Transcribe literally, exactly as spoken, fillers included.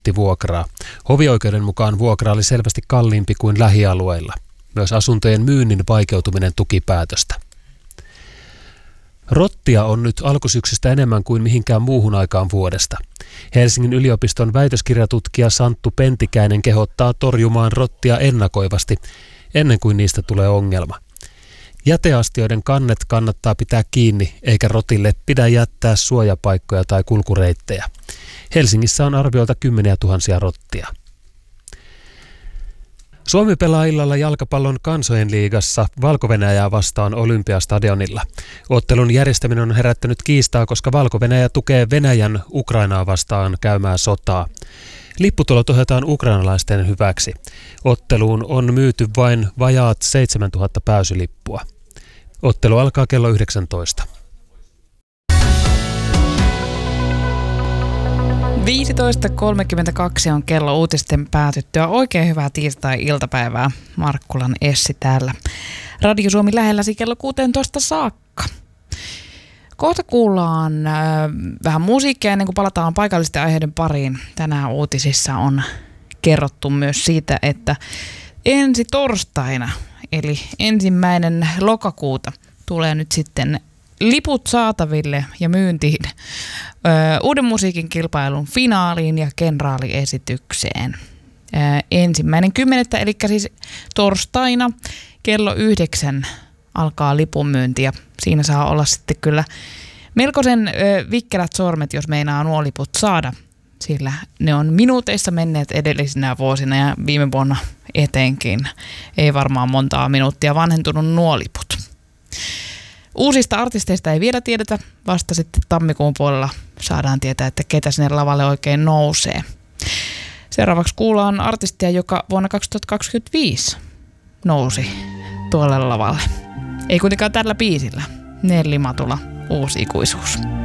vuokraa. Hovioikeuden mukaan vuokra oli selvästi kalliimpi kuin lähialueilla. Myös asuntojen myynnin vaikeutuminen tuki päätöstä. Rottia on nyt alkusyksystä enemmän kuin mihinkään muuhun aikaan vuodesta. Helsingin yliopiston väitöskirjatutkija Santtu Pentikäinen kehottaa torjumaan rottia ennakoivasti, ennen kuin niistä tulee ongelma. Jäteastioiden kannet kannattaa pitää kiinni, eikä rotille pidä jättää suojapaikkoja tai kulkureittejä. Helsingissä on arviolta kymmeniä tuhansia rottia. Suomi pelaa illalla jalkapallon kansojen liigassa Valko-Venäjää vastaan Olympiastadionilla. Ottelun järjestäminen on herättänyt kiistaa, koska Valko-Venäjä tukee Venäjän Ukrainaa vastaan käymää sotaa. Lipputulot ohjataan ukrainalaisten hyväksi. Otteluun on myyty vain vajaat seitsemäntuhatta pääsylippua. Ottelu alkaa kello yhdeksäntoista. viisitoista kolmekymmentäkaksi on kello uutisten päätyttyä. Oikein hyvää tiistai-iltapäivää. Markkulan Essi täällä. Radio Suomi lähelläsi kello kuusitoista saakka. Kohta kuullaan äh, vähän musiikkia ennen kuin palataan paikallisten aiheiden pariin. Tänään uutisissa on kerrottu myös siitä, että ensi torstaina, eli ensimmäinen lokakuuta, tulee nyt sitten liput saataville ja myyntiin ö, uuden musiikin kilpailun finaaliin ja kenraaliesitykseen. Ö, ensimmäinen kymmenettä, eli siis torstaina kello yhdeksän alkaa lipunmyynti ja siinä saa olla sitten kyllä melkoisen ö, vikkelät sormet, jos meinaa nuo liput saada, sillä ne on minuuteissa menneet edellisinä vuosina ja viime vuonna etenkin. Ei varmaan montaa minuuttia vanhentunut nuo liput. Uusista artisteista ei vielä tiedetä, vasta sitten tammikuun puolella saadaan tietää, että ketä sinne lavalle oikein nousee. Seuraavaksi kuullaan artistia, joka vuonna kaksituhattakaksikymmentäviisi nousi tuolle lavalle. Ei kuitenkaan tällä biisillä. Nelli Matula, Uusi ikuisuus.